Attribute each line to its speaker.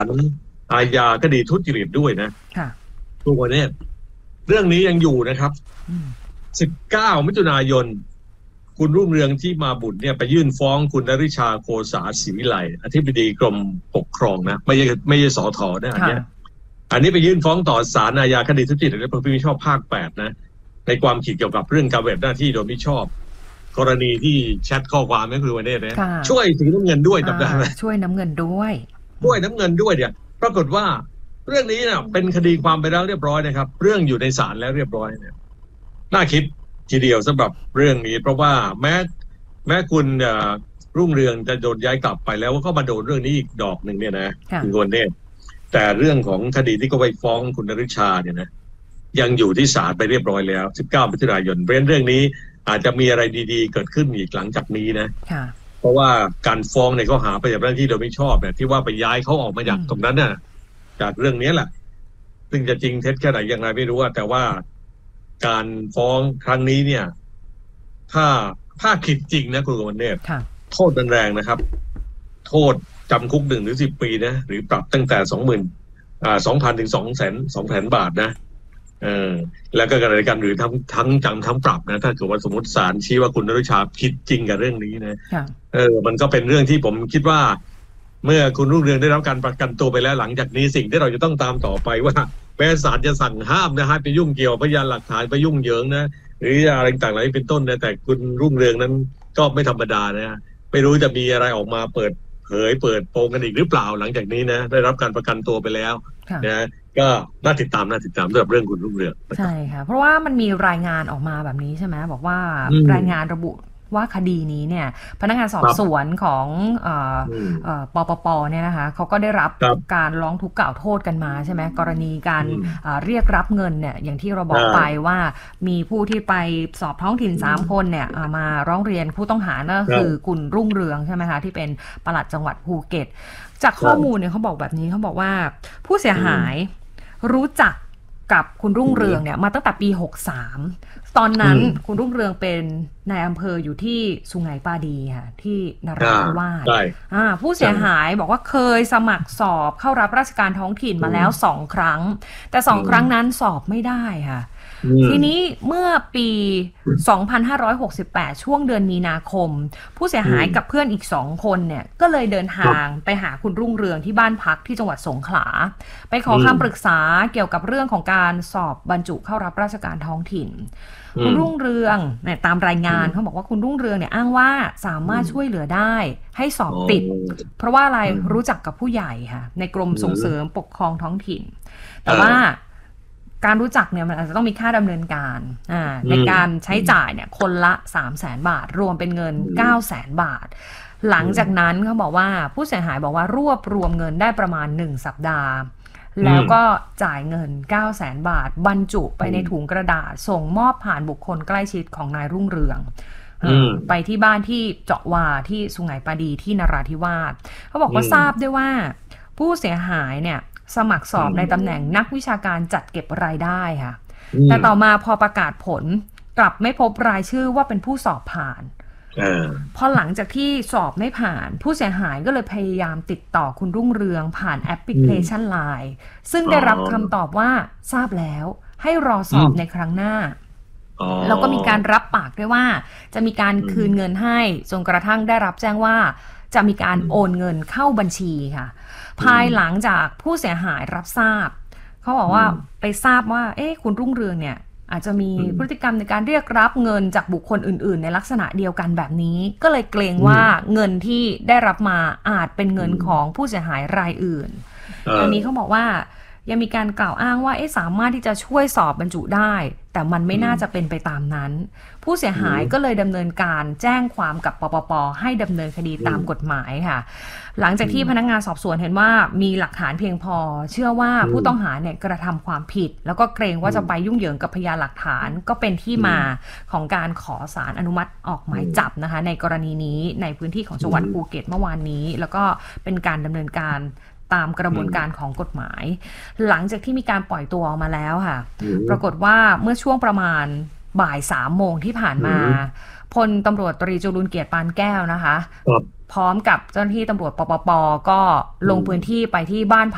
Speaker 1: ลอาญาคดีทุจริตด้วยนะทุกวันนี้เรื่องนี้ยังอยู่นะครับ19 มิถุนายนคุณรุ่งเรืองที่มาบุตรเนี่ยไปยื่นฟ้องคุณนฤชาโคสาศรีวิไลอธิบดีกรมปกครองนะไม่ใช่สทนะอันนี้ไปยื่นฟ้องต่อศาลอาญาคดีทุจริตและประพฤติมิชอบภาค 8นะในความผิดเกี่ยวกับเรื่องการปฏิบัติหน้าที่โดยมิชอบกรณีที่แชทข้อความนั่นคือวันนี้นะช่วยสีน้ำเงินด้วยจำได้ไหม
Speaker 2: ช่วยน้ำเงินด้วย
Speaker 1: เนี่ยปรากฏว่าเรื่องนี้เนี่ยเป็นคดีความไปแล้วเรียบร้อยนะครับเรื่องอยู่ในศาลแล้วเรียบร้อยเนี่ยน่าคิดทีเดียวสำหรับเรื่องนี้เพราะว่าแม้คุณรุ่งเรืองจะโดนย้ายกลับไปแล้วก็มาโดนเรื่องนี้อีกดอกหนึ่งเนี่ยนะคุณคนเนี่ยแต่เรื่องของคดีที่เขาไปฟ้องคุณนฤชาเนี่ยนะยังอยู่ที่ศาลไปเรียบร้อยแล้ว19 มิถุนายนเรื่องนี้อาจจะมีอะไรดีๆเกิดขึ้นอีกหลังจากนี้นะเพราะว่าการฟ้องในข้อหาปฏิบัติหน้าที่โดยไม่ชอบเนี่ยที่ว่าไปย้ายเขาออกมาจากตรงนั้นน่ะจากเรื่องนี้แหละซึ่งจะจริงเท็จแค่ไหนอย่างไรไม่รู้แต่ว่าการฟ้องครั้งนี้เนี่ยถ้าผิดจริงนะคุณกมลเนตรโทษแรงนะครับโทษจำคุก1 ถึง 10 ปีนะหรือปรับตั้งแต่2,000 ถึง 200,000 บาทนะแล้วก็การกันหรือทั้งจำทั้งปรับนะถ้าเกิดว่าสมมติศาลชี้ว่าคุณนฤชาผิดจริงกับเรื่องนี้นะมันก็เป็นเรื่องที่ผมคิดว่าเมื่อคุณรุ่งเรืองได้รับการประกันตัวไปแล้วหลังจากนี้สิ่งที่เราจะต้องตามต่อไปว่าแม้ศาลจะสั่งห้ามนะให้ไปยุ่งเกี่ยวพยานหลักฐานไปยุ่งเหยิงนะหรืออะไรต่างๆเหล่านี้เป็นต้นนะแต่คุณรุ่งเรืองนั้นก็ไม่ธรรมดานะไม่รู้จะมีอะไรออกมาเปิดเผยเปิดโปงกันอีกหรือเปล่าหลังจากนี้นะได้รับการประกันตัวไปแล้วนะก็น่าติดตามสำหรับเรื่องคุณรุ่งเรือง
Speaker 2: ใช่ค่ะเพราะว่ามันมีรายงานออกมาแบบนี้ใช่ไหมบอกว่ารายงานระบุว่าคดีนี้เนี่ยพนักงานสอบสวนของปปปเนี่ยนะคะเขาก็ได้รับการร้องทุกข์กล่าวโทษกันมาใช่ไหมกรณีการเรียกรับเงินเนี่ยอย่างที่เราบอกไปว่ามีผู้ที่ไปสอบท้องถิ่น3 คนเนี่ยมาร้องเรียนผู้ต้องหาก็คือคุณรุ่งเรืองใช่ไหมคะที่เป็นปลัดจังหวัดภูเก็ตจากข้อมูลเนี่ยเขาบอกแบบนี้เขาบอกว่าผู้เสียหายรู้จักกับคุณรุ่งเรืองเนี่ยมาตั้งแต่ปี63ตอนนั้นคุณรุ่งเรืองเป็นนายอำเภออยู่ที่สุไหงปาดีค่ะที่นราธิวาสผู้เสียหายบอกว่าเคยสมัครสอบเข้ารับราชการท้องถิ่นมาแล้ว2 ครั้งแต่2 ครั้งนั้นสอบไม่ได้ค่ะทีนี้เมื่อปี 2568 ช่วงเดือนมีนาคมผู้เสียหายกับเพื่อนอีก2 คนเนี่ยก็เลยเดินทางไปหาคุณรุ่งเรืองที่บ้านพักที่จังหวัดสงขลาไปขอคำปรึกษาเกี่ยวกับเรื่องของการสอบบรรจุเข้ารับราชการท้องถิ่นคุณรุ่งเรืองเนี่ยตามรายงานเขาบอกว่าคุณรุ่งเรืองเนี่ยอ้างว่าสามารถช่วยเหลือได้ให้สอบติดเพราะว่าอะไรรู้จักกับผู้ใหญ่ค่ะในกรมส่งเสริมปกครองท้องถิ่นแต่ว่าการรู้จักเนี่ยมันอาจจะต้องมีค่าดำเนินการในการใช้จ่ายเนี่ยคนละ 300,000 บาทรวมเป็นเงิน 900,000 บาทหลังจากนั้นเขาบอกว่าผู้เสียหายบอกว่ารวบรวมเงินได้ประมาณ1 สัปดาห์แล้วก็จ่ายเงิน 900,000 บาทบรรจุไปในถุงกระดาษส่งมอบผ่านบุคคลใกล้ชิดของนายรุ่งเรืองไปที่บ้านที่เจาะวาที่สุไหงปาดีที่นราธิวาสเขาบอกว่าทราบด้วยว่าผู้เสียหายเนี่ยสมัครสอบในตำแหน่งนักวิชาการจัดเก็บรายได้ค่ะแต่ต่อมาพอประกาศผลกลับไม่พบรายชื่อว่าเป็นผู้สอบผ่านพอหลังจากที่สอบไม่ผ่านผู้เสียหายก็เลยพยายามติดต่อคุณรุ่งเรืองผ่านแอปพลิเคชัน LINE ซึ่งได้รับคำตอบว่าทราบแล้วให้รอสอบในครั้งหน้าแล้วก็มีการรับปากด้วยว่าจะมีการคืนเงินให้จนกระทั่งได้รับแจ้งว่าจะมีการโอนเงินเข้าบัญชีค่ะภายหลังจากผู้เสียหายรับทราบเขาบอกว่าไปทราบว่าคุณรุ่งเรืองเนี่ยอาจจะมีพฤติกรรมในการเรียกรับเงินจากบุคคลอื่นๆในลักษณะเดียวกันแบบนี้ก็เลยเกรงว่าเงินที่ได้รับมาอาจเป็นเงินของผู้เสียหายรายอื่นตอนนี้เขาบอกว่ายังมีการกล่าวอ้างว่าสามารถที่จะช่วยสอบบรรจุได้แต่มันไม่น่าจะเป็นไปตามนั้นผู้เสียหายก็เลยดำเนินการแจ้งความกับปปป.ให้ดำเนินคดีตามกฎหมายค่ะหลังจากที่พนักงานสอบสวนเห็นว่ามีหลักฐานเพียงพอเชื่อว่าผู้ต้องหาเนี่ยกระทำความผิดแล้วก็เกรงว่าจะไปยุ่งเหยิงกับพยานหลักฐานก็เป็นที่มาของการขอศาลอนุมัติออกหมายจับนะคะในกรณีนี้ในพื้นที่ของจังหวัดภูเก็ตเมื่อวานนี้แล้วก็เป็นการดำเนินการตามกระบวนการของกฎหมายหลังจากที่มีการปล่อยตัวออกมาแล้วค่ะปรากฏว่าเมื่อช่วงประมาณบ่าย 3 โมงที่ผ่านมาพลตำรวจตรีจรุลเกียรติปานแก้วนะคะพร้อมกับเจ้าหน้าที่ตำรวจปปป.ก็ลงพื้นที่ไปที่บ้าน